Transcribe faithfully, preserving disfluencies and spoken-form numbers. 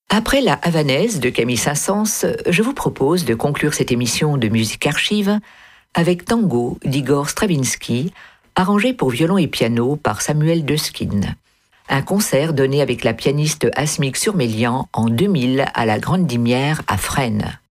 Après la Havanaise de Camille Saint-Saëns, je vous propose de conclure cette émission de musique archive avec Tango d'Igor Stravinsky, arrangé pour violon et piano par Samuel Deskine. Un concert donné avec la pianiste Asmik Surmelian en deux mille à la Grande Dimière à Fresnes.